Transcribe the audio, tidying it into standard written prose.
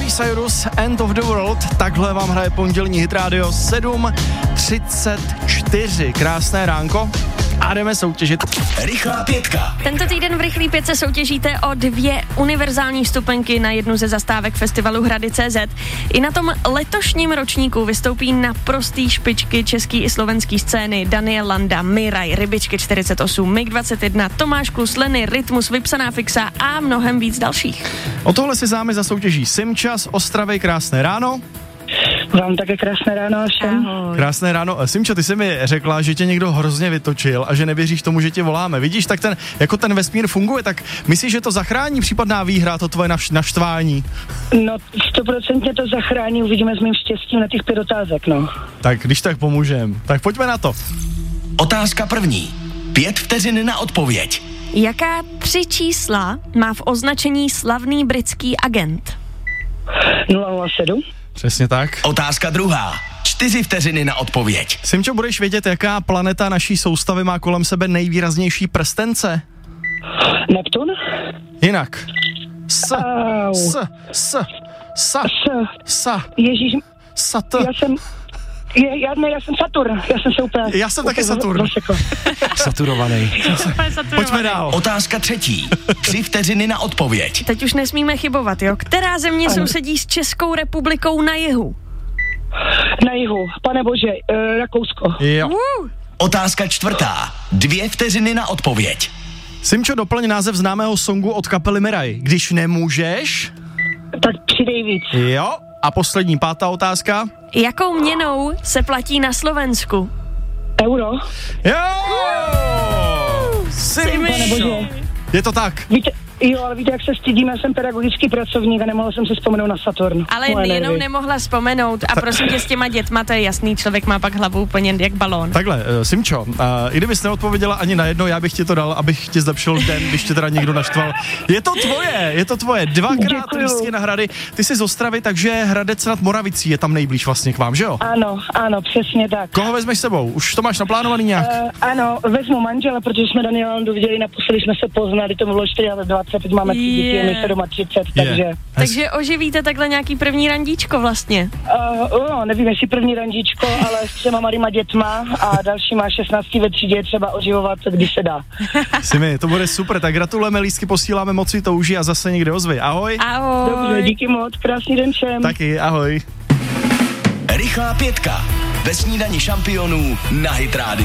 Miley Cyrus, End of the World, takhle vám hraje pondělní Hit Radio 7:34. Krásné ránko a jdeme soutěžit. Rychlá pětka. Tento týden v Rychlý pětce soutěžíte o 2 univerzální vstupenky na jednu ze zastávek festivalu Hrady.cz. I na tom letošním ročníku vystoupí naprostý špičky český i slovenský scény Daniel Landa, Miraj, Rybičky 48, MiG-21, Tomáš Klus, Lenny, Rytmus, Vypsaná fixa a mnohem víc dalších. O tohle si zámi zasoutěží Simča z Ostravy. Krásné ráno. Vám také krásné ráno všem. Ahoj. Krásné ráno. Simčo, ty jsi mi řekla, že tě někdo hrozně vytočil a že nevěříš tomu, že tě voláme. Vidíš, tak ten vesmír funguje, tak myslíš, že to zachrání případná výhra, to tvoje naštvání? No, 100% to zachrání, uvidíme s mým štěstím na těch 5 otázek, no. Tak když tak pomůžem. Tak pojďme na to. Otázka první. 5 vteřin na odpověď. Jaká 3 čísla má v označení slavný britský agent? 007. Přesně tak. Otázka druhá. 4 vteřiny na odpověď. Simčo, budeš vědět, jaká planeta naší soustavy má kolem sebe nejvýraznější prstence? Neptun? Jinak. Au. Ježíš, já jsem Saturn, já jsem se úplně... Já jsem taky Saturn. Saturovaný. Pojďme dál. Otázka třetí. 3 vteřiny na odpověď. Teď už nesmíme chybovat, jo? Která země sousedí s Českou republikou na jihu? Na jihu, pane bože, Rakousko. Jo. Otázka čtvrtá. 2 vteřiny na odpověď. Simčo, doplň název známého songu od kapely Miraj. Když nemůžeš... Tak přidej víc. Jo. A poslední, 5. otázka. Jakou měnou se platí na Slovensku? Euro. Jo! Pane bože. Je to tak. Víte, ale víte, jak se stydím, já jsem pedagogický pracovník a nemohl jsem si vzpomenout na Saturn. Ale jenom nemohla vzpomenout a prosím tě s těma dětma, to je jasný, člověk má pak hlavu úplně jak balón. Takhle, Simčo, i kdybys neodpověděla ani na jedno, já bych ti to dal, abych ti zlepšil den, když tě teda někdo naštval. Je to tvoje, 2krát lístky na Hrady. Ty jsi z Ostravy, takže Hradec nad Moravicí je tam nejblíž vlastně k vám, že jo? Ano, přesně tak. Koho vezmeš s sebou? Už to máš naplánovaný nějak? Ano, vezmu manžela, protože jsme Daniela Landu viděli, naposledy jsme se poznali, to bylo 24, teď máme 3 děti, my 37, takže... Takže oživíte takhle nějaký první randíčko vlastně? Nevím, jestli první randíčko, ale s 3 malýma dětma a další má 16 ve třídě, třeba oživovat, když se dá. Simi, to bude super, tak gratulujeme, lístky posíláme, moc si to užij a zase někde ozvi. Ahoj. Ahoj. Dobře, díky moc, krásný den všem. Taky, ahoj. Rychlá pětka. Ve snídani šampionů na Hit Radio.